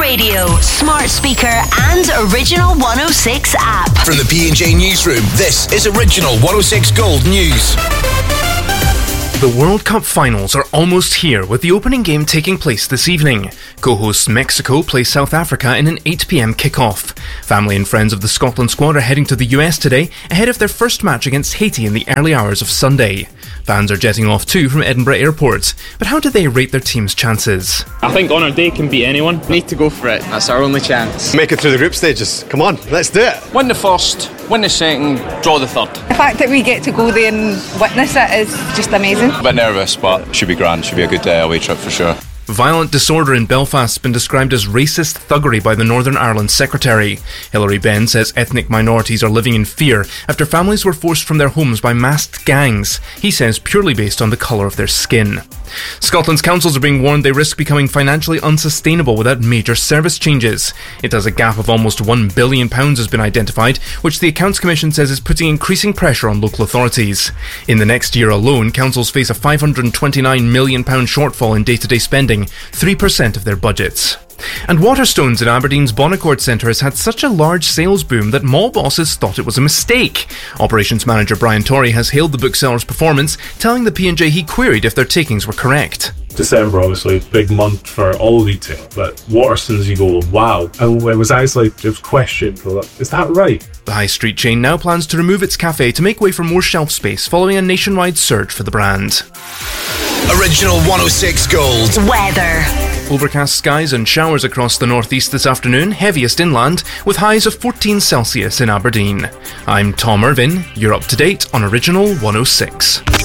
radio, smart speaker and Original 106 app. From the P&J Newsroom, this is Original 106 Gold News. The World Cup finals are almost here, with the opening game taking place this evening. Co-hosts Mexico play South Africa in an 8 p.m. kickoff. Family and friends of the Scotland squad are heading to the US today, ahead of their first match against Haiti in the early hours of Sunday. Fans are jetting off too from Edinburgh Airport. But how do they rate their team's chances? I think on our day can beat anyone. Need to go for it. That's our only chance. Make it through the group stages. Come on, let's do it. Win the first, win the second, draw the third. The fact that we get to go there and witness it is just amazing. A bit nervous, but should be grand. Should be a good away trip for sure. Violent disorder in Belfast has been described as racist thuggery by the Northern Ireland Secretary. Hilary Benn says ethnic minorities are living in fear after families were forced from their homes by masked gangs, he says purely based on the colour of their skin. Scotland's councils are being warned they risk becoming financially unsustainable without major service changes. It has a gap of almost £1 billion has been identified, which the Accounts Commission says is putting increasing pressure on local authorities. In the next year alone, councils face a £529 million shortfall in day-to-day spending, 3% of their budgets. And Waterstones in Aberdeen's Bonnecourt Centre has had such a large sales boom that mall bosses thought it was a mistake. Operations manager Brian Torrey has hailed the bookseller's performance, telling the P&J he queried if their takings were correct. December, obviously, big month for all retail, but Waterstones, you go, wow. And it was actually, it was questioned, is that right? The high street chain now plans to remove its cafe to make way for more shelf space following a nationwide surge for the brand. Original 106 Gold. Weather. Overcast skies and showers across the northeast this afternoon, heaviest inland, with highs of 14 Celsius in Aberdeen. I'm Tom Irvin, you're up to date on Original 106.